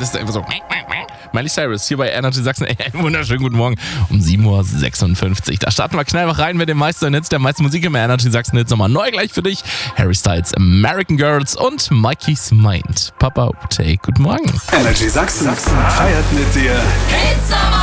ist einfach so. Miley Cyrus hier bei Energy Sachsen. Wunderschönen guten Morgen um 7.56 Uhr. Da starten wir knallwach rein mit den meisten Hits der meisten Musik im Energy Sachsen Hits. Nochmal neu gleich für dich. Harry Styles, American Girls und Mikey's Mind. Papa Take, guten Morgen. Energy Sachsen feiert mit dir.